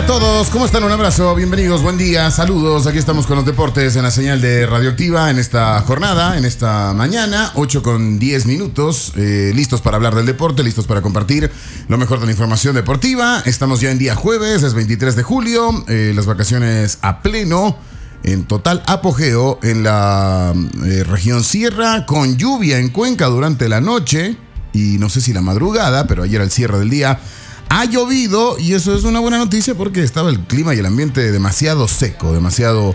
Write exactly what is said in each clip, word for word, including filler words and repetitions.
todos, ¿cómo están? Un abrazo, bienvenidos, buen día, saludos. Aquí estamos con los deportes en la señal de Radioactiva en esta jornada, en esta mañana, ocho con diez minutos, eh, listos para hablar del deporte, listos para compartir lo mejor de la información deportiva. Estamos ya en día jueves, es veintitrés de julio, eh, las vacaciones a pleno, en total apogeo en la eh, región sierra, con lluvia en Cuenca durante la noche y no sé si la madrugada, pero ayer al cierre del día ha llovido y eso es una buena noticia porque estaba el clima y el ambiente demasiado seco, demasiado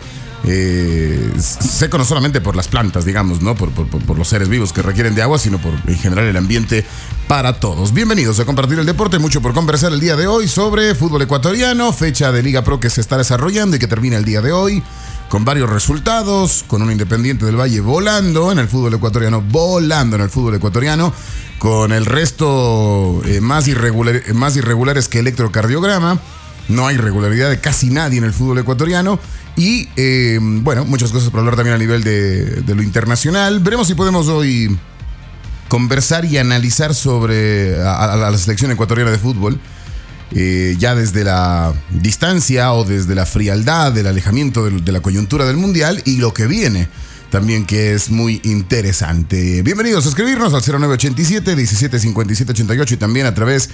eh, seco no solamente por las plantas, digamos, ¿no? Por, por, por los seres vivos que requieren de agua, sino por en general el ambiente para todos. Bienvenidos a compartir el deporte, mucho por conversar el día de hoy sobre fútbol ecuatoriano, fecha de Liga Pro que se está desarrollando y que termina el día de hoy, con varios resultados, con un Independiente del Valle volando en el fútbol ecuatoriano, volando en el fútbol ecuatoriano, con el resto eh, más, irregular, más irregulares que electrocardiograma. No hay regularidad de casi nadie en el fútbol ecuatoriano. Y, eh, bueno, muchas cosas para hablar también a nivel de, de lo internacional. Veremos si podemos hoy conversar y analizar sobre a, a la selección ecuatoriana de fútbol. Eh, ya desde la distancia o desde la frialdad del alejamiento de, de la coyuntura del Mundial y lo que viene también, que es muy interesante. Bienvenidos a escribirnos al cero nueve ocho siete, diecisiete cincuenta y siete ochenta y ocho y también a través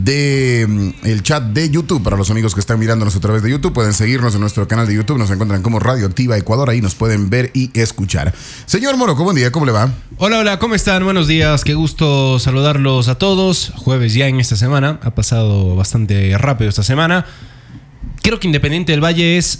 de mm, el chat de YouTube. Para los amigos que están mirándonos a través de YouTube, pueden seguirnos en nuestro canal de YouTube. Nos encuentran como Radioactiva Ecuador. Ahí nos pueden ver y escuchar. Señor Moroco, buen día, ¿cómo le va? Hola, hola, ¿cómo están? Buenos días, qué gusto saludarlos a todos. Jueves ya en esta semana, ha pasado bastante rápido esta semana. Creo que Independiente del Valle es,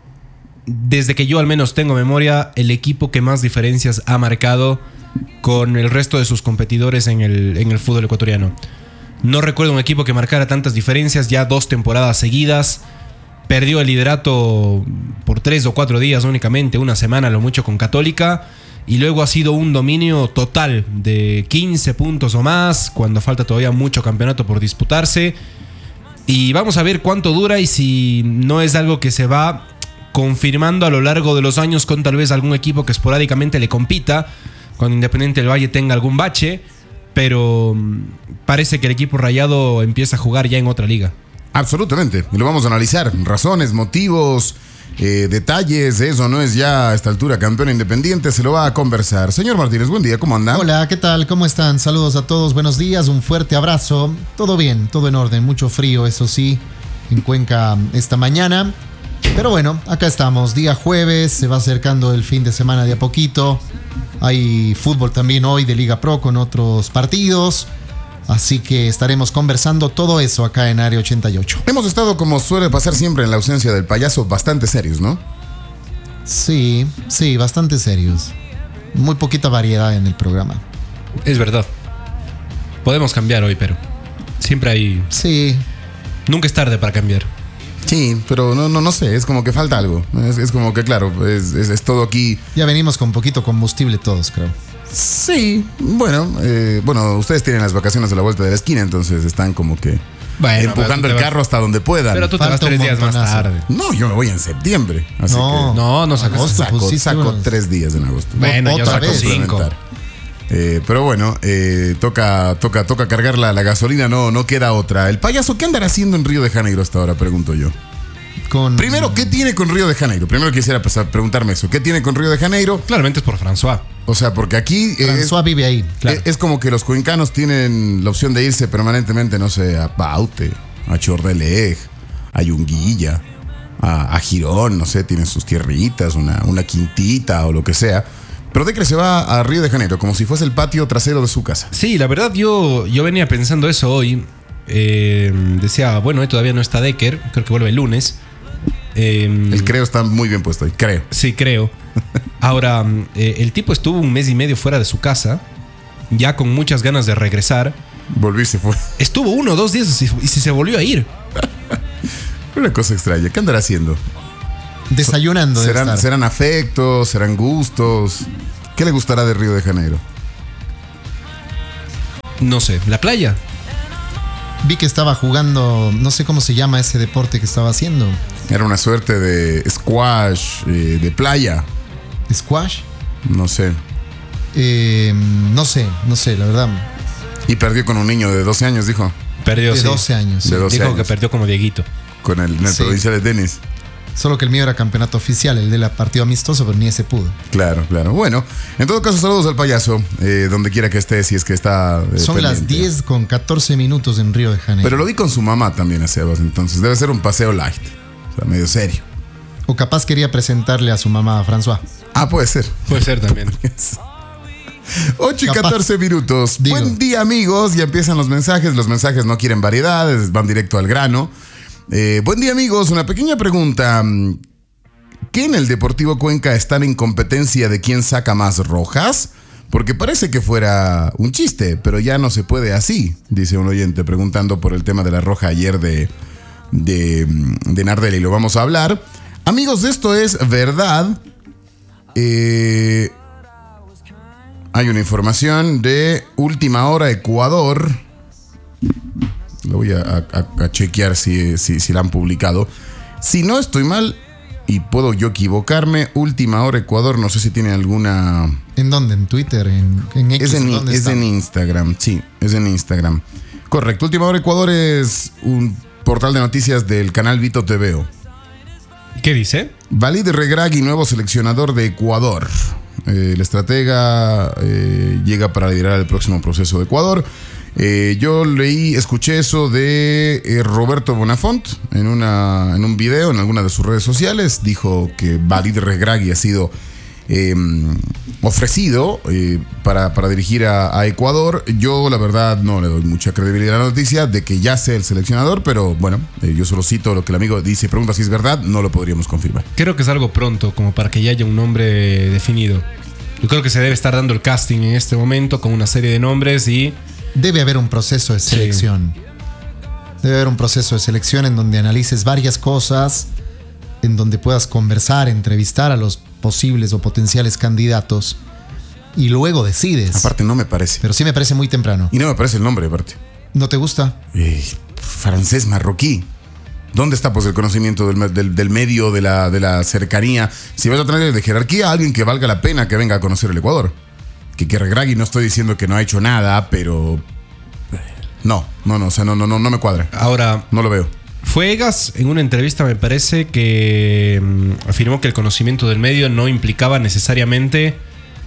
desde que yo al menos tengo memoria, el equipo que más diferencias ha marcado con el resto de sus competidores en el, en el fútbol ecuatoriano. No recuerdo un equipo que marcara tantas diferencias, ya dos temporadas seguidas. Perdió el liderato por tres o cuatro días únicamente, una semana a lo mucho con Católica. Y luego ha sido un dominio total de quince puntos o más, cuando falta todavía mucho campeonato por disputarse. Y vamos a ver cuánto dura y si no es algo que se va confirmando a lo largo de los años con tal vez algún equipo que esporádicamente le compita, cuando Independiente del Valle tenga algún bache, pero parece que el equipo rayado empieza a jugar ya en otra liga. Absolutamente, y lo vamos a analizar, razones, motivos, eh, detalles, eso no es ya a esta altura campeón Independiente, se lo va a conversar. Señor Martínez, buen día, ¿cómo anda? Hola, ¿qué tal? ¿Cómo están? Saludos a todos, buenos días, un fuerte abrazo. Todo bien, todo en orden, mucho frío, eso sí, en Cuenca esta mañana. Pero bueno, acá estamos, día jueves, se va acercando el fin de semana de a poquito. Hay fútbol también hoy de Liga Pro con otros partidos. Así que estaremos conversando todo eso acá en Área ochenta y ocho. Hemos estado, como suele pasar siempre en la ausencia del payaso, bastante serios, ¿no? Sí, sí, bastante serios. Muy poquita variedad en el programa. Es verdad. Podemos cambiar hoy, pero siempre hay... Sí. Nunca es tarde para cambiar. Sí, pero no, no, no sé, es como que falta algo. Es, es como que, claro, es, es, es todo aquí. Ya venimos con poquito combustible todos, creo. Sí, bueno, eh, bueno, ustedes tienen las vacaciones a la vuelta de la esquina, entonces están como que bueno, empujando el vas, carro hasta donde puedan. Pero tú te vas tres días más tarde. No, yo me voy en septiembre. Así no, que no, no saco, agosto, saco, pues, saco unos... tres días en agosto. Bueno, no, yo saco vez. cinco. Eh, pero bueno, eh, toca, toca, toca cargar la, la gasolina, no, no queda otra. El payaso, ¿qué andará haciendo en Río de Janeiro hasta ahora? Pregunto yo. Con... Primero, ¿qué tiene con Río de Janeiro? Primero quisiera pasar, preguntarme eso. ¿Qué tiene con Río de Janeiro? Claramente es por François. O sea, porque aquí... François es, vive ahí. Claro. Es, es como que los cuencanos tienen la opción de irse permanentemente, no sé, a Baute, a Chordelej, a Yunguilla, a, a Girón, no sé, tienen sus tierritas, una, una quintita o lo que sea. Pero Decre se va a Río de Janeiro como si fuese el patio trasero de su casa. Sí, la verdad yo, yo venía pensando eso hoy. Eh, decía, bueno, eh, todavía no está Decker, creo que vuelve el lunes. Eh, el creo está muy bien puesto ahí, creo. Sí, creo. Ahora, eh, el tipo estuvo un mes y medio fuera de su casa, ya con muchas ganas de regresar. Volvió y se fue. Estuvo uno o dos días y se, se volvió a ir. Una cosa extraña, ¿qué andará haciendo? Desayunando. ¿Serán, ¿Serán afectos? ¿Serán gustos? ¿Qué le gustará de Río de Janeiro? No sé, la playa. Vi que estaba jugando, no sé cómo se llama ese deporte que estaba haciendo. Era una suerte de squash, eh, de playa. ¿Squash? No sé. Eh, no sé, no sé, la verdad. Y perdió con un niño de doce años, dijo. Perdió, de sí. doce años. De doce Dijo años. que perdió como Dieguito. Con el, en el Sí. provincial de tenis. Solo que el mío era campeonato oficial, el de la partido amistoso, pero ni ese pudo. Claro, claro. Bueno, en todo caso, saludos al payaso, eh, donde quiera que esté, si es que está. eh, Son las pendiente. diez con catorce minutos en Río de Janeiro. Pero lo vi con su mamá también a Sebas, entonces debe ser un paseo light. O sea, medio serio. O capaz quería presentarle a su mamá, a François. Ah, puede ser. Puede ser también. ocho y Capaz. catorce minutos. Digo. Buen día, amigos. Ya empiezan los mensajes. Los mensajes no quieren variedades, van directo al grano. Eh, buen día, amigos. Una pequeña pregunta. ¿Qué en el Deportivo Cuenca están en competencia de quién saca más rojas? Porque parece que fuera un chiste, pero ya no se puede así, dice un oyente preguntando por el tema de la roja ayer de, de, de Nardelli. Lo vamos a hablar. Amigos, esto es verdad. Eh, hay una información de Última Hora Ecuador. Lo voy a, a- a chequear si, si, si la han publicado. Si no estoy mal, y puedo yo equivocarme, Última Hora Ecuador, no sé si tiene alguna... ¿En dónde? ¿En Twitter? ¿En, en X? Es en, ¿Dónde es está? en Instagram, sí, es en Instagram. Correcto, Última Hora Ecuador es un portal de noticias del canal Vito T V O. ¿Qué dice? Walid Regragui, nuevo seleccionador de Ecuador. Eh, el estratega eh, llega para liderar el próximo proceso de Ecuador. Eh, yo leí, escuché eso de eh, Roberto Bonafont en, una, en un video en alguna de sus redes sociales. Dijo que Walid Regragui ha sido eh, ofrecido eh, para, para dirigir a, a Ecuador. Yo la verdad no le doy mucha credibilidad a la noticia de que ya sea el seleccionador, pero bueno, eh, yo solo cito lo que el amigo dice y pregunta si es verdad, no lo podríamos confirmar. Creo que es algo pronto, como para que ya haya un nombre definido. Yo creo que se debe estar dando el casting en este momento con una serie de nombres y... Debe haber un proceso de selección. Debe haber un proceso de selección en donde analices varias cosas, en donde puedas conversar, entrevistar a los posibles o potenciales candidatos y luego decides. Aparte no me parece. Pero sí me parece muy temprano. Y no me parece el nombre, aparte. ¿No te gusta? Eh, francés marroquí. ¿Dónde está pues el conocimiento del, del, del medio, de la, de la cercanía? Si vas a tener de jerarquía a alguien que valga la pena que venga a conocer el Ecuador. Que, que Regragui no estoy diciendo que no ha hecho nada, pero... No, no, no, o sea, no, no, no, no me cuadra. Ahora, No lo veo. Fuegas en una entrevista me parece que mm, afirmó que el conocimiento del medio no implicaba necesariamente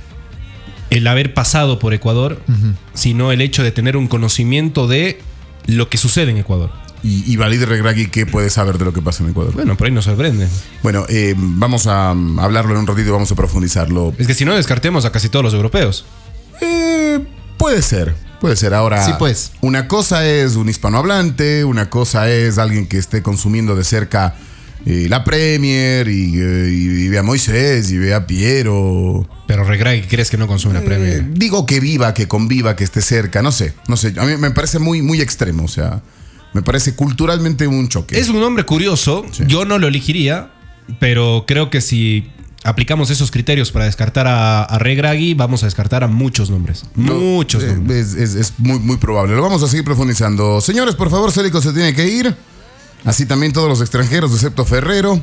el haber pasado por Ecuador, Ujú. sino el hecho de tener un conocimiento de lo que sucede en Ecuador. Y, y Walid Regragui, ¿qué puede saber de lo que pasa en Ecuador? Bueno, por ahí nos sorprende. Bueno, eh, vamos a um, hablarlo en un ratito y vamos a profundizarlo. Es que si no, descartemos a casi todos los europeos. Eh, puede ser, puede ser. Ahora, Sí, pues. una cosa es un hispanohablante, una cosa es alguien que esté consumiendo de cerca eh, la Premier y, eh, y ve a Moisés y ve a Piero. Pero Regragui, ¿crees que no consume la Eh, Premier? digo que viva, que conviva, que esté cerca, no sé, no sé. A mí me parece muy, muy extremo, o sea, me parece culturalmente un choque. Es un nombre curioso. Sí. Yo no lo elegiría, pero creo que si aplicamos esos criterios para descartar a, a Regragui, vamos a descartar a muchos nombres. Muchos Eh, nombres. Es, es- es muy, muy probable. Lo vamos a seguir profundizando. Señores, por favor, Célico se tiene que ir. Así también todos los extranjeros, excepto Ferrero.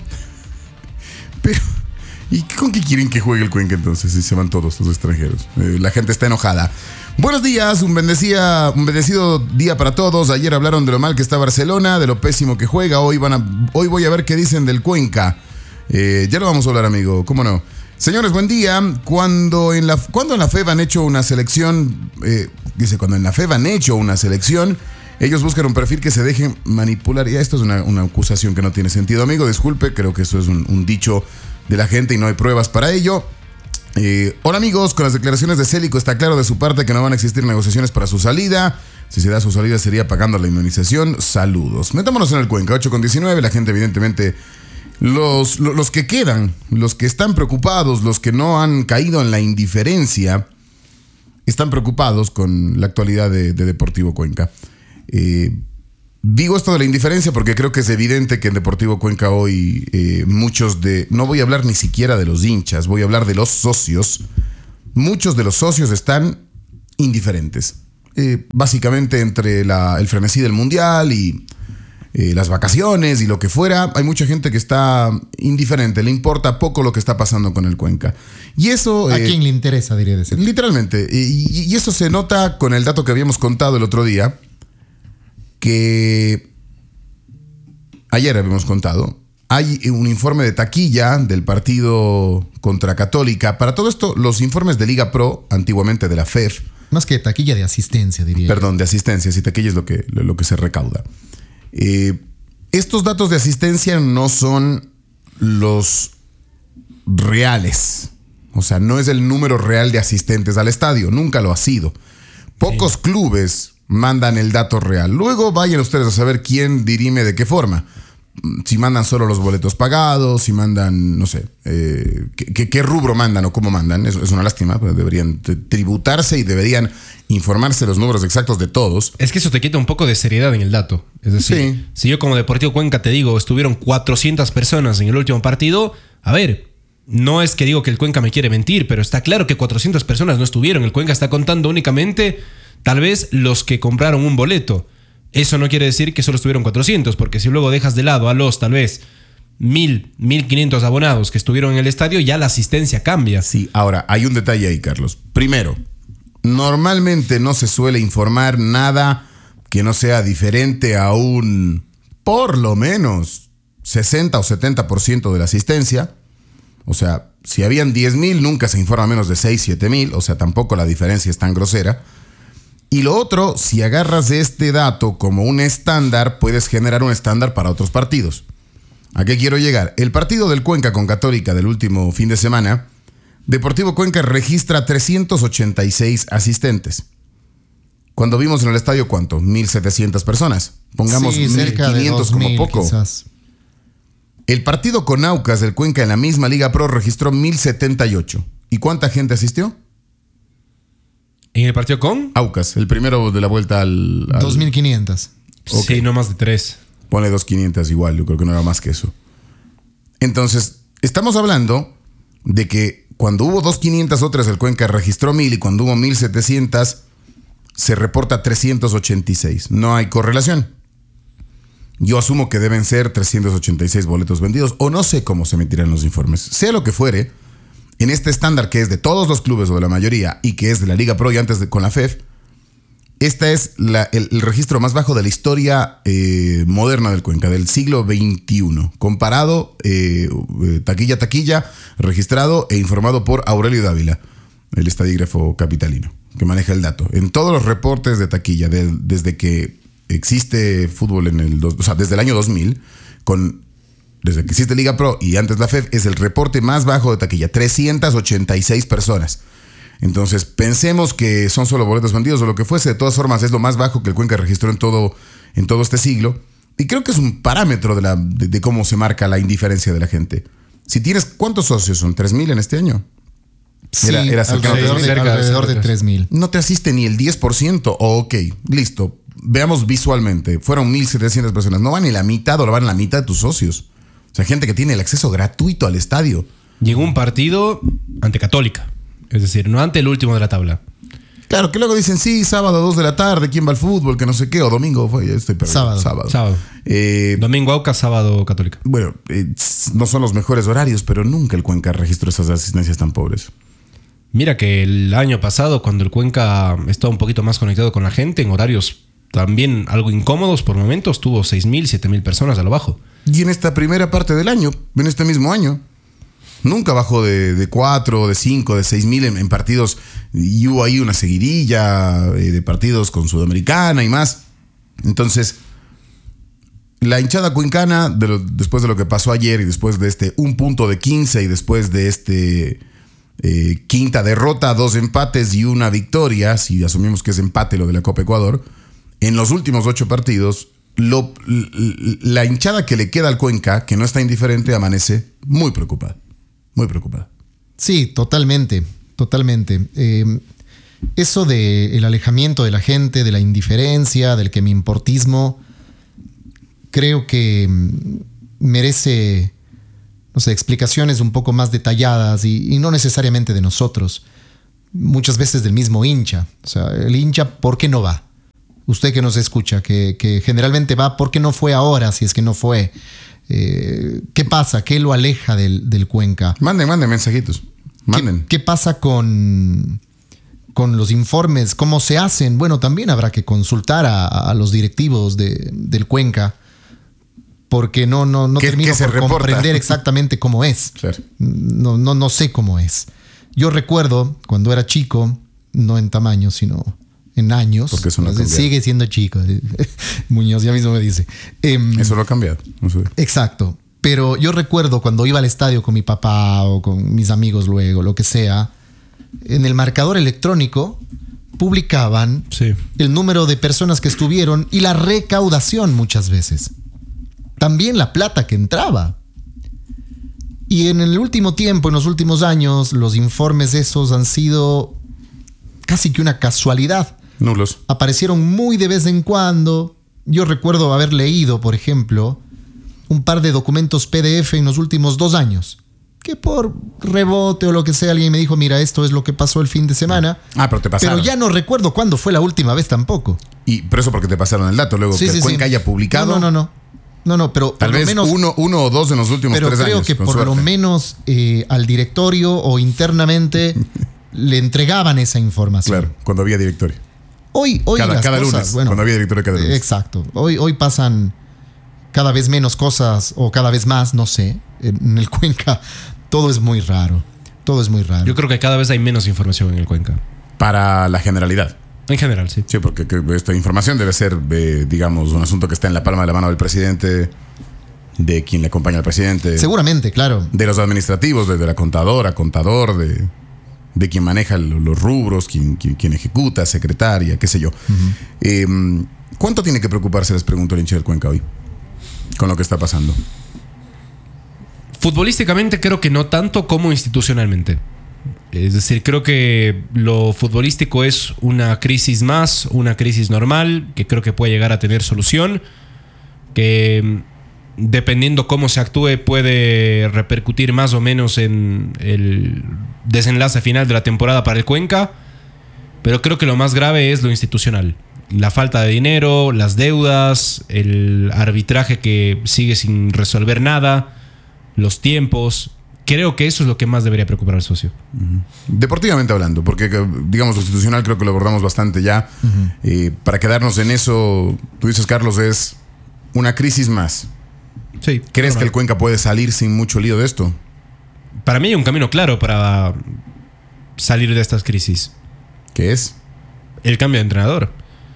Pero, ¿y con qué quieren que juegue el Cuenca entonces si se van todos los extranjeros? Eh, la gente está enojada. Buenos días, un, bendecía, un bendecido día para todos. Ayer hablaron de lo mal que está Barcelona, de lo pésimo que juega. Hoy, van a, hoy voy a ver qué dicen del Cuenca. Eh, ya lo vamos a hablar, amigo, ¿cómo no? Señores, buen día. Cuando en la, cuando en la F E B han hecho una selección, eh, dice, cuando en la F E B han hecho una selección, ellos buscan un perfil que se dejen manipular. Ya esto es una, una acusación que no tiene sentido, amigo. Disculpe, creo que esto es un, un dicho de la gente y no hay pruebas para ello. Eh, hola amigos, con las declaraciones de Célico está claro de su parte que no van a existir negociaciones para su salida. Si se da su salida sería pagando la indemnización. Saludos. Metámonos en el Cuenca, ocho con diecinueve. La gente evidentemente... Los, los, los que quedan, los que están preocupados, los que no han caído en la indiferencia, están preocupados con la actualidad de, de Deportivo Cuenca. Eh, digo esto de la indiferencia porque creo que es evidente que en Deportivo Cuenca hoy eh, muchos de... No voy a hablar ni siquiera de los hinchas, voy a hablar de los socios. Muchos de los socios están indiferentes. Eh, básicamente entre la, el frenesí del Mundial y... Eh, las vacaciones y lo que fuera, hay mucha gente que está indiferente, le importa poco lo que está pasando con el Cuenca. Y eso... ¿A eh, quién le interesa, diría de ser? Literalmente. Y, y eso se nota con el dato que habíamos contado el otro día. que ayer habíamos contado. Hay un informe de taquilla del partido contra Católica. Para todo esto, los informes de Liga Pro, antiguamente de la F E F. Más que taquilla, de asistencia, diría. Perdón, de asistencia. Si taquilla es lo que, lo que se recauda. Eh, estos datos de asistencia no son los reales. O sea, no es el número real de asistentes al estadio. Nunca lo ha sido. Pocos sí. clubes mandan el dato real. Luego vayan ustedes a saber quién dirime de qué forma. Si mandan solo los boletos pagados, si mandan, no sé, eh, qué, qué rubro mandan o cómo mandan. Es, es una lástima, pero deberían tributarse y deberían informarse los números exactos de todos. Es que eso te quita un poco de seriedad en el dato. Es decir, sí. si yo como Deportivo Cuenca te digo, estuvieron cuatrocientas personas en el último partido, a ver, no es que digo que el Cuenca me quiere mentir, pero está claro que cuatrocientas personas no estuvieron. El Cuenca está contando únicamente, tal vez, los que compraron un boleto. Eso no quiere decir que solo estuvieron cuatrocientos, porque si luego dejas de lado a los tal vez mil, mil quinientos abonados que estuvieron en el estadio, ya la asistencia cambia. Sí, ahora, hay un detalle ahí, Carlos. Primero, normalmente no se suele informar nada que no sea diferente a un, por lo menos, sesenta o setenta por ciento de la asistencia. O sea, si habían diez mil, nunca se informa menos de seis, siete mil. O sea, tampoco la diferencia es tan grosera. Y lo otro, si agarras este dato como un estándar, puedes generar un estándar para otros partidos. ¿A qué quiero llegar? El partido del Cuenca con Católica del último fin de semana, Deportivo Cuenca registra trescientos ochenta y seis asistentes. Cuando vimos en el estadio, ¿cuánto? mil setecientas personas. Pongamos sí, cerca mil quinientos de dos mil, como poco. Quizás. El partido con Aucas del Cuenca en la misma Liga Pro registró mil setenta y ocho. ¿Y cuánta gente asistió? ¿En el partido con? Aucas, el primero de la vuelta al... al... dos mil quinientas. Okay. Sí, no más de tres. Pone dos mil quinientas igual, yo creo que no era más que eso. Entonces, estamos hablando de que cuando hubo dos mil quinientas otras, el Cuenca registró mil, y cuando hubo mil setecientas, se reporta trescientos ochenta y seis. No hay correlación. Yo asumo que deben ser trescientos ochenta y seis boletos vendidos, o no sé cómo se emitirán los informes. Sea lo que fuere, en este estándar que es de todos los clubes o de la mayoría y que es de la Liga Pro y antes de, con la F E F, esta es la, el, el registro más bajo de la historia eh, moderna del Cuenca, del siglo veintiuno, comparado eh, taquilla a taquilla, registrado e informado por Aurelio Dávila, el estadígrafo capitalino, que maneja el dato. En todos los reportes de taquilla, de, desde que existe fútbol en el... O sea, desde el año dos mil, con... Desde que existe Liga Pro y antes la F E F, es el reporte más bajo de taquilla, trescientas ochenta y seis personas. Entonces, pensemos que son solo boletos vendidos o lo que fuese. De todas formas, es lo más bajo que el Cuenca registró en todo, en todo este siglo. Y creo que es un parámetro de, la, de, de cómo se marca la indiferencia de la gente. Si tienes, ¿cuántos socios son? ¿tres mil en este año? Sí, era, era alrededor, de, alrededor de tres mil. No te asiste ni el diez por ciento. Oh, ok, listo. Veamos visualmente. Fueron mil setecientas personas. No van ni la mitad o lo van la mitad de tus socios. O sea, gente que tiene el acceso gratuito al estadio. Llegó un partido ante Católica. Es decir, no ante el último de la tabla. Claro, que luego dicen, sí, sábado dos de la tarde, ¿quién va al fútbol? Que no sé qué, o domingo fue, estoy perdido. Sábado. Sábado. Sábado. Eh, domingo Aucas, sábado Católica. Bueno, eh, no son los mejores horarios, pero nunca el Cuenca registró esas asistencias tan pobres. Mira que el año pasado, cuando el Cuenca estaba un poquito más conectado con la gente, en horarios también algo incómodos por momentos, tuvo seis mil, siete mil personas a lo bajo. Y en esta primera parte del año, en este mismo año, nunca bajó de, de cuatro, de cinco, de seis mil en, en partidos. Y hubo ahí una seguidilla eh, de partidos con Sudamericana y más. Entonces, la hinchada cuencana, de lo, después de lo que pasó ayer y después de este un punto de quince y después de este eh, quinta derrota, dos empates y una victoria, si asumimos que es empate lo de la Copa Ecuador, en los últimos ocho partidos, Lo, la hinchada que le queda al Cuenca, que no está indiferente, amanece muy preocupada. Muy preocupada. Sí, totalmente. Totalmente. Eh, eso del alejamiento de la gente, de la indiferencia, del que me importismo, creo que merece, no sé, explicaciones un poco más detalladas y, y no necesariamente de nosotros. Muchas veces del mismo hincha. O sea, el hincha, ¿por qué no va? Usted que nos escucha, que, que generalmente va, ¿por qué no fue ahora si es que no fue? Eh, ¿Qué pasa? ¿Qué lo aleja del, del Cuenca? Manden, manden mensajitos. Manden. ¿Qué, qué pasa con, con los informes, cómo se hacen, bueno, también habrá que consultar a, a los directivos de, del Cuenca, porque no, no, no ¿Qué, termino qué se por reporta? comprender exactamente cómo es. Claro. No, no, no sé cómo es. Yo recuerdo cuando era chico, no en tamaño, sino en años. Porque eso no ha cambiado. Sigue siendo chico. Muñoz ya mismo me dice. Eh, Eso lo ha cambiado. No sé. Exacto. Pero yo recuerdo cuando iba al estadio con mi papá o con mis amigos luego, lo que sea, en el marcador electrónico publicaban Sí. el número de personas que estuvieron y la recaudación muchas veces. También la plata que entraba. Y en el último tiempo, en los últimos años, los informes esos han sido casi que una casualidad. Nulos. Aparecieron muy de vez en cuando. Yo recuerdo haber leído, por ejemplo, un par de documentos P D F en los últimos dos años. Que por rebote o lo que sea, alguien me dijo, mira, esto es lo que pasó el fin de semana. Ah, pero te pasaron. Pero ya no recuerdo cuándo fue la última vez tampoco. Y pero eso porque te pasaron el dato. Luego Sí, que sí, el Cuenca sí. haya publicado. No, no, no. No, no, no pero Tal por vez lo menos, uno, uno o dos en los últimos pero tres creo años. que con por suerte. lo menos eh, al directorio o internamente le entregaban esa información. Claro, cuando había directorio. Hoy, hoy Cada, las cada cosas, lunes. bueno, Cuando había directorio cada lunes. exacto. Hoy, hoy pasan cada vez menos cosas o cada vez más, no sé. En el Cuenca todo es muy raro. Todo es muy raro. Yo creo que cada vez hay menos información en el Cuenca. Para la generalidad. En general, sí. Sí, porque que esta información debe ser, eh, digamos, un asunto que está en la palma de la mano del presidente, de quien le acompaña al presidente. Seguramente, claro. De los administrativos, desde la contadora, contador, de, de quien maneja los rubros, quien, quien, quien ejecuta, secretaria, qué sé yo. Uh-huh. Eh, ¿Cuánto tiene que preocuparse, les pregunto, el hincha del Cuenca hoy, con lo que está pasando? Futbolísticamente creo que no tanto como institucionalmente. Es decir, creo que lo futbolístico es una crisis más, una crisis normal, que creo que puede llegar a tener solución, que dependiendo cómo se actúe puede repercutir más o menos en el desenlace final de la temporada para el Cuenca, pero creo que lo más grave es lo institucional. La falta de dinero, las deudas, el arbitraje que sigue sin resolver nada, los tiempos. Creo que eso es lo que más debería preocupar al socio. Uh-huh. Deportivamente hablando, porque digamos lo institucional creo que lo abordamos bastante ya. Uh-huh. Eh, para quedarnos en eso, tú dices, Carlos, es una crisis más. Sí. ¿Crees normal. que el Cuenca puede salir sin mucho lío de esto? Para mí hay un camino claro para salir de estas crisis. ¿Qué es? El cambio de entrenador.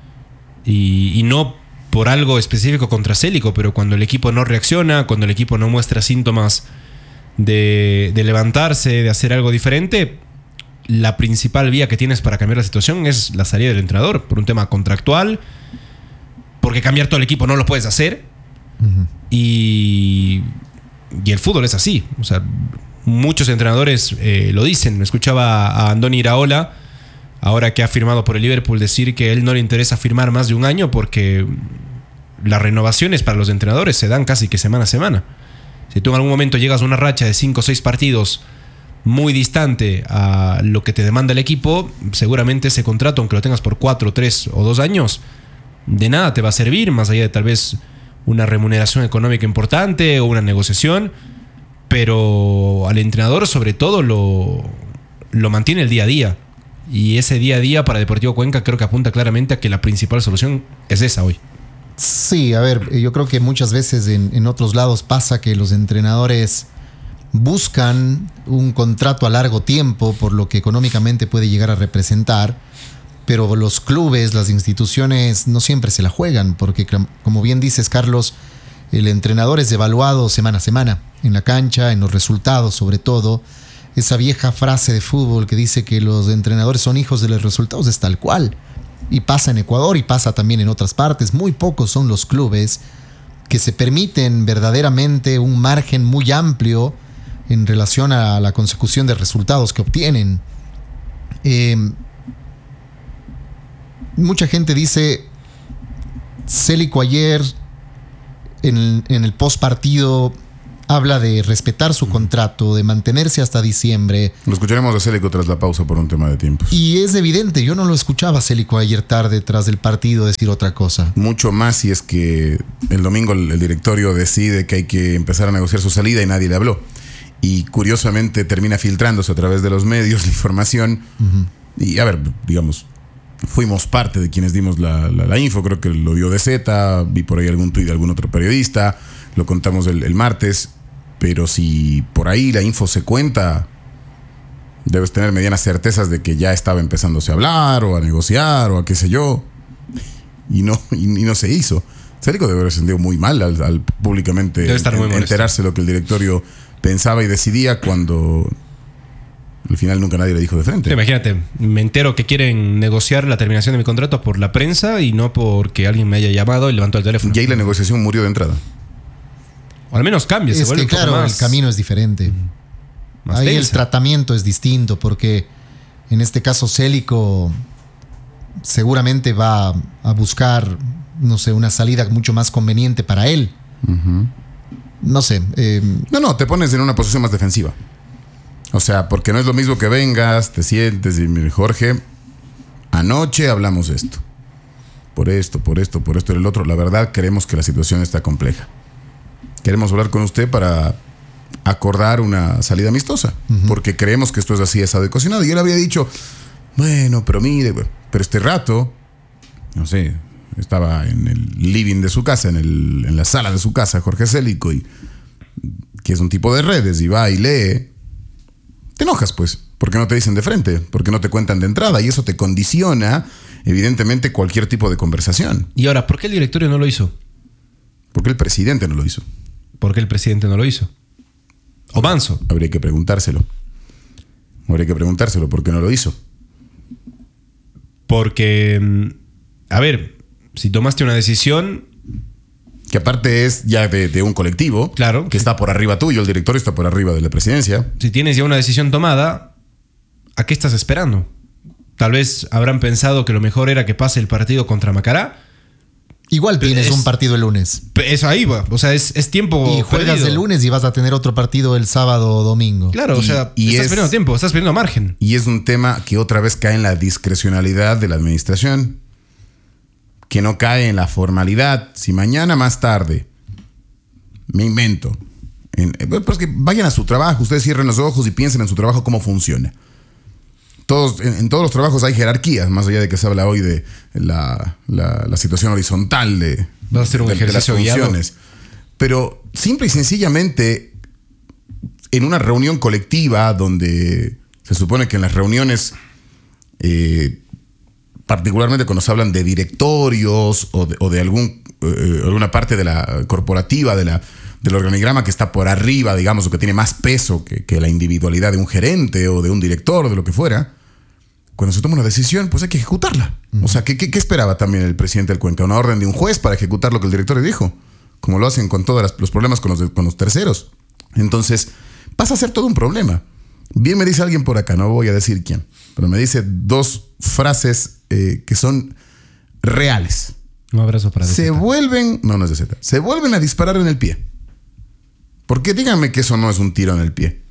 Y, y no por algo específico contra Célico, pero cuando el equipo no reacciona, cuando el equipo no muestra síntomas de, de levantarse, de hacer algo diferente, la principal vía que tienes para cambiar la situación es la salida del entrenador, por un tema contractual, porque cambiar todo el equipo no lo puedes hacer. Uh-huh. y, y el fútbol es así. O sea, muchos entrenadores eh, lo dicen. Me escuchaba a Andoni Iraola, ahora que ha firmado por el Liverpool, decir que a él no le interesa firmar más de un año porque las renovaciones para los entrenadores se dan casi que semana a semana. Si tú en algún momento llegas a una racha de cinco o seis partidos muy distante a lo que te demanda el equipo, seguramente ese contrato, aunque lo tengas por cuatro, tres o dos años, de nada te va a servir, más allá de tal vez una remuneración económica importante o una negociación, pero al entrenador sobre todo lo, lo mantiene el día a día. Y ese día a día para Deportivo Cuenca creo que apunta claramente a que la principal solución es esa hoy. Sí, a ver, yo creo que muchas veces en, en otros lados pasa que los entrenadores buscan un contrato a largo tiempo por lo que económicamente puede llegar a representar, pero los clubes, las instituciones no siempre se la juegan, porque como bien dices, Carlos, el entrenador es evaluado semana a semana, en la cancha, en los resultados sobre todo. Esa vieja frase de fútbol que dice que los entrenadores son hijos de los resultados es tal cual. Y pasa en Ecuador y pasa también en otras partes. Muy pocos son los clubes que se permiten verdaderamente un margen muy amplio en relación a la consecución de resultados que obtienen. Eh, mucha gente dice, Célico ayer en el, en el post partido habla de respetar su contrato, de mantenerse hasta diciembre. Lo escucharemos de Célico tras la pausa por un tema de tiempos. Y es evidente, yo no lo escuchaba a Célico ayer tarde tras del partido decir otra cosa. Mucho más si es que el domingo el, el directorio decide que hay que empezar a negociar su salida y nadie le habló. Y curiosamente termina filtrándose a través de los medios la información. Uh-huh. Y a ver, digamos, fuimos parte de quienes dimos la, la, la info. Creo que lo dio D Z, vi por ahí algún tuit de algún otro periodista, lo contamos el, el martes. Pero si por ahí la info se cuenta, debes tener medianas certezas de que ya estaba empezándose a hablar o a negociar o a qué sé yo. Y no, y, y no se hizo. Célico debe haber sentido muy mal al, al públicamente debe estar muy en, enterarse de lo que el directorio pensaba y decidía cuando al final nunca nadie le dijo de frente. Imagínate, me entero que quieren negociar la terminación de mi contrato por la prensa y no porque alguien me haya llamado y levantó el teléfono. Y ahí la negociación murió de entrada. O al menos cambia. Es se que claro, más, el camino es diferente. Ahí densa. El tratamiento es distinto porque en este caso Célico seguramente va a buscar, no sé, una salida mucho más conveniente para él. Uh-huh. No sé. Eh, no, no, te pones en una posición más defensiva. O sea, porque no es lo mismo que vengas, te sientes y mire, Jorge, anoche hablamos esto. Por esto, por esto, por esto y el otro. La verdad, creemos que la situación está compleja. Queremos hablar con usted para acordar una salida amistosa. Uh-huh. Porque creemos que esto es así, asado y cocinado. Y él había dicho, bueno, pero mire, pero este rato, no sé, estaba en el living de su casa, en, el, en la sala de su casa, Jorge Célico, y que es un tipo de redes, y va y lee. Te enojas, pues, porque no te dicen de frente, porque no te cuentan de entrada, y eso te condiciona, evidentemente, cualquier tipo de conversación. Y ahora, ¿por qué el directorio no lo hizo? Porque el presidente no lo hizo. ¿Por qué el presidente no lo hizo? ¿O Manso? Habría que preguntárselo. Habría que preguntárselo, ¿por qué no lo hizo? Porque, a ver, si tomaste una decisión... Que aparte es ya de, de un colectivo. Claro. Que está por arriba tuyo, el directorio está por arriba de la presidencia. Si tienes ya una decisión tomada, ¿a qué estás esperando? Tal vez habrán pensado que lo mejor era que pase el partido contra Macará. Igual tienes es, un partido el lunes. Eso ahí va. O sea, es, es tiempo Y juegas perdido. el lunes y vas a tener otro partido el sábado o domingo. Claro, y, o sea, y estás es, perdiendo tiempo, estás perdiendo margen. Y es un tema que otra vez cae en la discrecionalidad de la administración. Que no cae en la formalidad. Si mañana más tarde... Me invento. En, pues que vayan a su trabajo, ustedes cierren los ojos y piensen en su trabajo cómo funciona. Todos, en, en todos los trabajos hay jerarquías, más allá de que se habla hoy de la, la, la situación horizontal de, Va a ser un de, ejercicio de las guiado. funciones. Pero simple y sencillamente, en una reunión colectiva donde se supone que en las reuniones, eh, particularmente cuando se hablan de directorios o de, o de algún, eh, alguna parte de la corporativa, de la del organigrama que está por arriba, digamos, o que tiene más peso que, que la individualidad de un gerente o de un director o de lo que fuera, cuando se toma una decisión, pues hay que ejecutarla. Uh-huh. O sea, ¿qué, qué, ¿qué esperaba también el presidente del Cuenca? ¿Una orden de un juez para ejecutar lo que el directorio dijo? Como lo hacen con todos los problemas con los, de, con los terceros. Entonces, pasa a ser todo un problema. Bien me dice alguien por acá, no voy a decir quién, pero me dice dos frases eh, que son reales. Un abrazo para D Z. Se vuelven, no, no es de Z, se vuelven a disparar en el pie. ¿Por qué? Díganme que eso no es un tiro en el pie.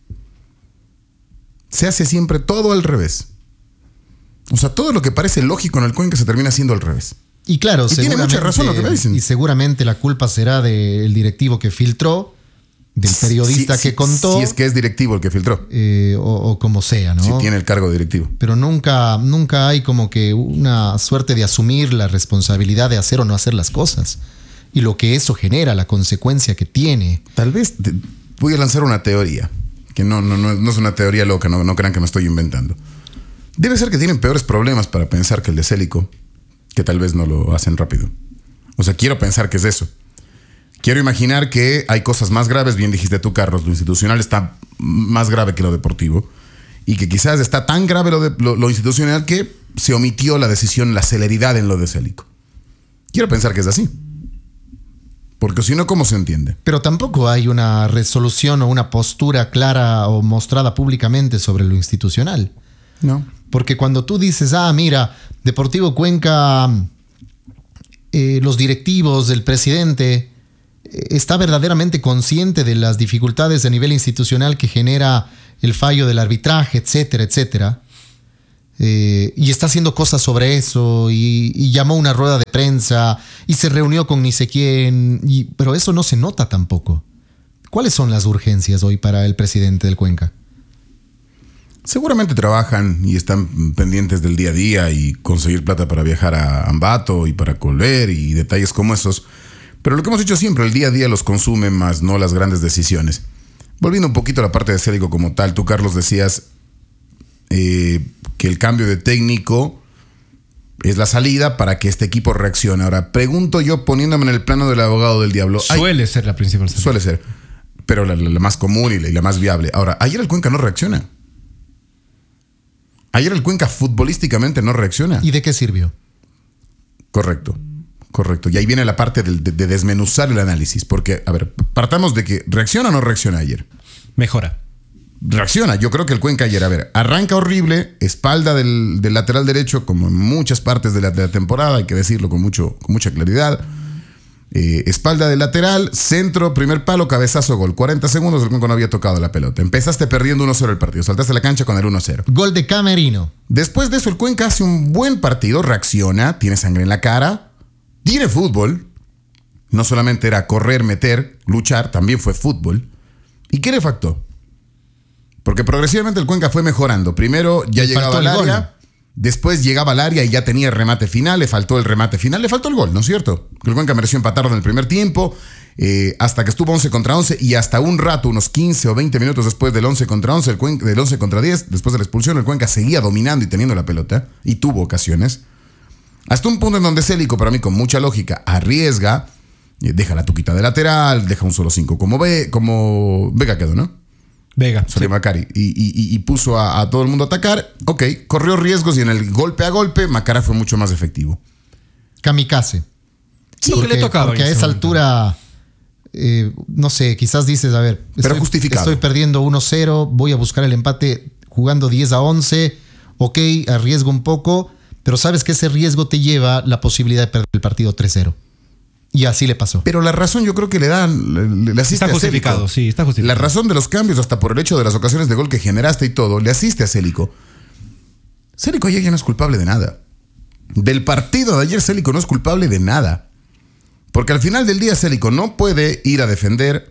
Se hace siempre todo al revés. O sea, todo lo que parece lógico en el Cuenca se termina siendo al revés. Y claro, y tiene mucha razón lo que me dicen. Y seguramente la culpa será del directivo que filtró, del periodista si, que si, contó. Si es que es directivo el que filtró. Eh, o, o como sea, ¿no? Si tiene el cargo directivo. Pero nunca, nunca hay como que una suerte de asumir la responsabilidad de hacer o no hacer las cosas. Y lo que eso genera, la consecuencia que tiene. Tal vez te, voy a lanzar una teoría. Que no, no, no, no es una teoría loca, no, no crean que me estoy inventando. Debe ser que tienen peores problemas para pensar que el de Célico, que tal vez no lo hacen rápido. O sea, quiero pensar que es eso. Quiero imaginar que hay cosas más graves, bien dijiste tú, Carlos, lo institucional está más grave que lo deportivo, y que quizás está tan grave lo, de, lo, lo institucional que se omitió la decisión, la celeridad en lo de Célico. Quiero pensar que es así. Porque si no, ¿cómo se entiende? Pero tampoco hay una resolución o una postura clara o mostrada públicamente sobre lo institucional. No. Porque cuando tú dices, ah, mira, Deportivo Cuenca, eh, los directivos, el presidente, eh, está verdaderamente consciente de las dificultades a nivel institucional que genera el fallo del arbitraje, etcétera, etcétera. Eh, y está haciendo cosas sobre eso y, y llamó una rueda de prensa y se reunió con ni sé quién, y, pero eso no se nota tampoco. ¿Cuáles son las urgencias hoy para el presidente del Cuenca? Seguramente trabajan y están pendientes del día a día y conseguir plata para viajar a Ambato y para volver y detalles como esos. Pero lo que hemos dicho siempre, el día a día los consume más, no las grandes decisiones. Volviendo un poquito a la parte de Célico como tal, tú, Carlos, decías eh, que el cambio de técnico es la salida para que este equipo reaccione. Ahora, pregunto yo, poniéndome en el plano del abogado del diablo. Suele ser la principal salida. Suele ser, pero la, la, la más común y la, y la más viable. Ahora, ayer el Cuenca no reacciona. Ayer el Cuenca futbolísticamente no reacciona. ¿Y de qué sirvió? Correcto, correcto. Y ahí viene la parte de, de, de desmenuzar el análisis. Porque, a ver, partamos de que ¿reacciona o no reacciona ayer? Mejora. Reacciona. Yo creo que el Cuenca ayer, a ver, arranca horrible, espalda del, del lateral derecho, como en muchas partes de la, de la temporada, hay que decirlo con, mucho, con mucha claridad. Eh, espalda del lateral, centro, primer palo, cabezazo, gol. cuarenta segundos, el Cuenca no había tocado la pelota. Empezaste perdiendo uno cero el partido, saltaste a la cancha con el uno cero. Gol de Camerino. Después de eso, el Cuenca hace un buen partido, reacciona, tiene sangre en la cara, tiene fútbol. No solamente era correr, meter, luchar, también fue fútbol. ¿Y qué le faltó? Porque progresivamente el Cuenca fue mejorando. Primero ya Le llegaba faltó al el área, gol. después llegaba al área y ya tenía el remate final, le faltó el remate final, le faltó el gol, ¿no es cierto? El Cuenca mereció empatarlo en el primer tiempo, eh, hasta que estuvo once contra once y hasta un rato, unos quince o veinte minutos después del once contra once, el Cuenca, del once contra diez, después de la expulsión, el Cuenca seguía dominando y teniendo la pelota y tuvo ocasiones. Hasta un punto en donde Célico, para mí con mucha lógica, arriesga, eh, deja la tuquita de lateral, deja un solo cinco como, ve, como Vega quedó, ¿no? Vega. Salió sí. Macari y, y, y puso a, a todo el mundo a atacar. Ok, corrió riesgos y en el golpe a golpe Macará fue mucho más efectivo. Kamikaze. Sí, porque, que le tocaba. Porque a esa altura, eh, no sé, quizás dices, a ver, pero estoy, justificado. Estoy perdiendo uno cero, voy a buscar el empate jugando diez a once. Ok, arriesgo un poco, pero sabes que ese riesgo te lleva la posibilidad de perder el partido tres cero. Y así le pasó. Pero la razón yo creo que le dan, le, le asiste está a justificado, Célico. sí, está justificado. La razón de los cambios, hasta por el hecho de las ocasiones de gol que generaste y todo, le asiste a Célico. Célico ayer ya no es culpable de nada. Del partido de ayer Célico no es culpable de nada. Porque al final del día Célico no puede ir a defender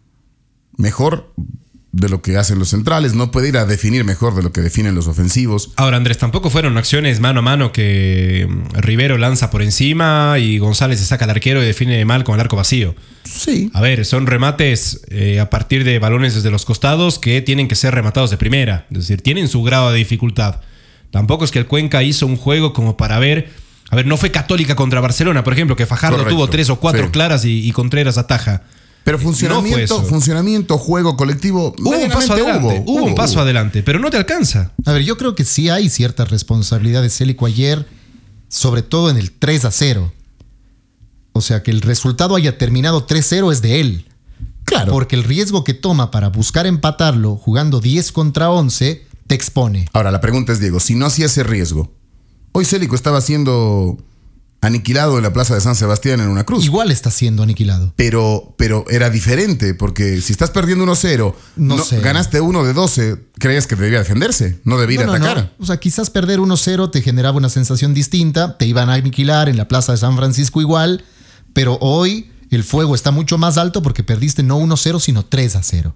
mejor de lo que hacen los centrales, no puede ir a definir mejor de lo que definen los ofensivos. Ahora, Andrés, tampoco fueron acciones mano a mano que Rivero lanza por encima y González se saca al arquero y define mal con el arco vacío. Sí. A ver, son remates eh, a partir de balones desde los costados que tienen que ser rematados de primera. Es decir, tienen su grado de dificultad. Tampoco es que el Cuenca hizo un juego como para ver... A ver, no fue Católica contra Barcelona, por ejemplo, que Fajardo Correcto. tuvo tres o cuatro Sí. claras y, y Contreras ataja. Pero funcionamiento, No funcionamiento, juego colectivo. Hubo un paso adelante, hubo, hubo, hubo un paso hubo. adelante, pero no te alcanza. A ver, yo creo que sí hay cierta responsabilidad de Célico ayer, sobre todo en el tres a cero. O sea, que el resultado haya terminado tres cero es de él. Claro. Porque el riesgo que toma para buscar empatarlo jugando diez contra once te expone. Ahora, la pregunta es, Diego, si no hacía ese riesgo, hoy Célico estaba siendo aniquilado en la plaza de San Sebastián en una cruz. Igual está siendo aniquilado. Pero, pero era diferente, porque si estás perdiendo uno cero, No no, sé. ganaste uno de doce, creías que debía defenderse, no debía No, no, atacar. no. O sea, quizás perder uno cero te generaba una sensación distinta, te iban a aniquilar en la plaza de San Francisco igual, pero hoy el fuego está mucho más alto porque perdiste no uno cero, sino tres a cero.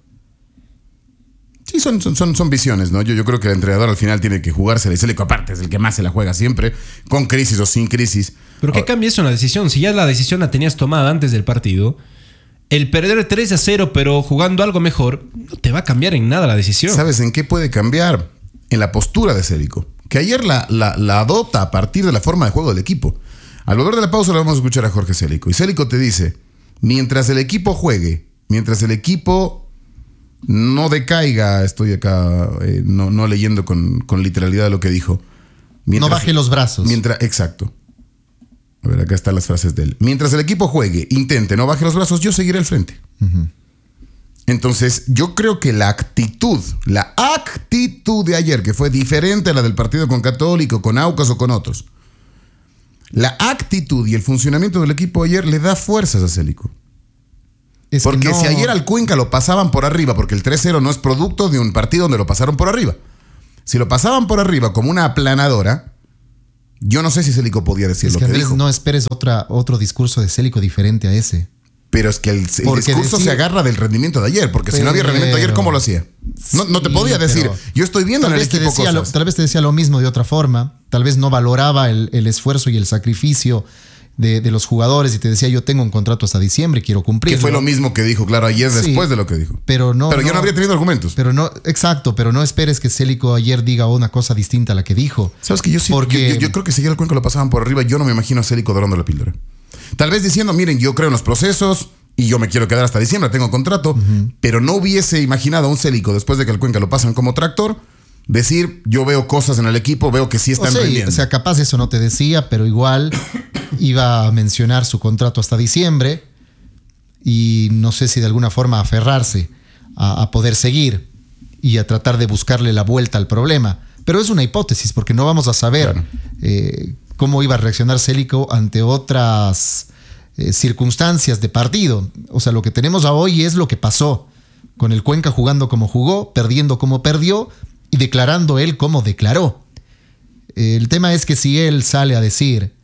Sí, son, son, son, son visiones, ¿no? Yo, yo creo que el entrenador al final tiene que jugársela y Célico aparte es el que más se la juega siempre, con crisis o sin crisis. ¿Pero qué Ahora, cambia eso en la decisión? Si ya la decisión la tenías tomada antes del partido, el perder tres a cero pero jugando algo mejor, no te va a cambiar en nada la decisión. ¿Sabes en qué puede cambiar? En la postura de Célico, que ayer la, la, la adopta a partir de la forma de juego del equipo. Al volver de la pausa le vamos a escuchar a Jorge Célico. Y Célico te dice, mientras el equipo juegue, mientras el equipo no decaiga, estoy acá eh, no, no leyendo con, con literalidad lo que dijo. No baje los brazos. Mientras, exacto. A ver, acá están las frases de él. Mientras el equipo juegue, intente, no baje los brazos, yo seguiré al frente. Uh-huh. Entonces, yo creo que la actitud, la actitud de ayer, que fue diferente a la del partido con Católico, con Aucas o con otros, la actitud y el funcionamiento del equipo ayer le da fuerzas a Célico. Es Porque que no... si ayer al Cuenca lo pasaban por arriba, porque el tres cero no es producto de un partido donde lo pasaron por arriba. Si lo pasaban por arriba como una aplanadora, yo no sé si Célico podía decir Es lo que, que Andrés, dijo. no esperes otra, otro discurso de Célico diferente a ese. Pero es que el, el Porque discurso decir- se agarra del rendimiento de ayer, porque si no había rendimiento de ayer, ¿cómo lo hacía? No, no te Sí, podía decir, pero yo estoy viendo en tal el vez te equipo decía lo, cosas. tal vez te decía lo mismo de otra forma. Tal vez no valoraba el, el esfuerzo y el sacrificio de, de los jugadores y te decía, yo tengo un contrato hasta diciembre, quiero cumplir. Que fue lo mismo que dijo, claro, ayer Sí, después de lo que dijo. Pero no. Pero yo no, no habría tenido argumentos. Pero no, exacto, pero no esperes que Célico ayer diga una cosa distinta a la que dijo. ¿Sabes que yo sí? Porque- Yo, yo- yo creo que si ya el Cuenca lo pasaban por arriba, yo no me imagino a Célico dorando la píldora. Tal vez diciendo, miren, yo creo en los procesos y yo me quiero quedar hasta diciembre, tengo contrato, uh-huh. pero no hubiese imaginado a un Célico después de que el Cuenca lo pasan como tractor, decir, yo veo cosas en el equipo, veo que sí están o sea, rendiendo. O sea, capaz eso no te decía, pero igual iba a mencionar su contrato hasta diciembre y no sé si de alguna forma aferrarse a, a poder seguir y a tratar de buscarle la vuelta al problema. Pero es una hipótesis porque no vamos a saber claro. eh, cómo iba a reaccionar Célico ante otras eh, circunstancias de partido. O sea, lo que tenemos a hoy es lo que pasó con el Cuenca jugando como jugó, perdiendo como perdió y declarando él como declaró. El tema es que si él sale a decir,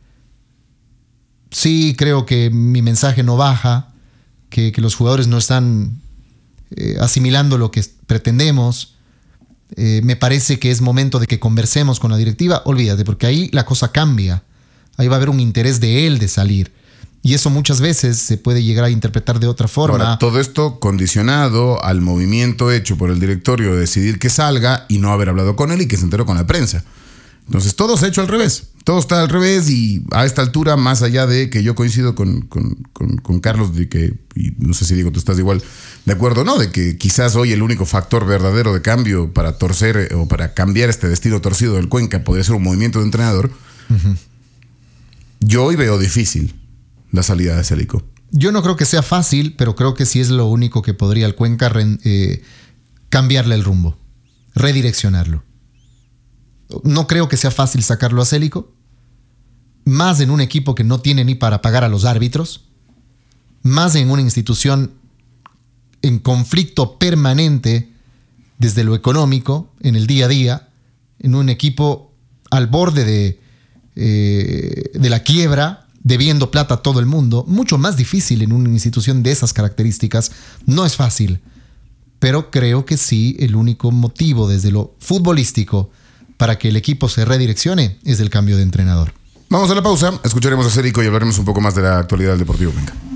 sí, creo que mi mensaje no baja, que, que los jugadores no están eh, asimilando lo que pretendemos, eh, me parece que es momento de que conversemos con la directiva, olvídate, porque ahí la cosa cambia. Ahí va a haber un interés de él de salir. Y eso muchas veces se puede llegar a interpretar de otra forma. Ahora, todo esto condicionado al movimiento hecho por el directorio de decidir que salga y no haber hablado con él y que se enteró con la prensa. Entonces todo se ha hecho al revés. Todo está al revés y a esta altura, más allá de que yo coincido con, con, con, con Carlos, de que, y no sé si digo, tú estás igual de acuerdo, ¿no? De que quizás hoy el único factor verdadero de cambio para torcer o para cambiar este destino torcido del Cuenca podría ser un movimiento de entrenador. Uh-huh. Yo hoy veo difícil la salida de Célico. Yo no creo que sea fácil, pero creo que sí es lo único que podría el Cuenca eh, cambiarle el rumbo, redireccionarlo. No creo que sea fácil sacarlo a Célico, más en un equipo que no tiene ni para pagar a los árbitros, más en una institución en conflicto permanente desde lo económico, en el día a día, en un equipo al borde de, eh, de la quiebra, debiendo plata a todo el mundo, mucho más difícil en una institución de esas características. No es fácil, pero creo que sí, el único motivo desde lo futbolístico para que el equipo se redireccione es el cambio de entrenador. Vamos a la pausa, escucharemos a Célico y hablaremos un poco más de la actualidad del Deportivo Cuenca.